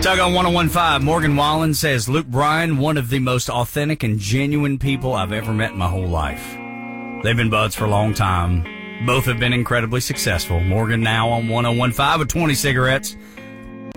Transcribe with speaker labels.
Speaker 1: Doug on 1015. Morgan Wallen says Luke Bryan, one of the most authentic and genuine people I've ever met in my whole life. They've been buds for a long time. Both have been incredibly successful. Morgan now on 1015 with 20 cigarettes.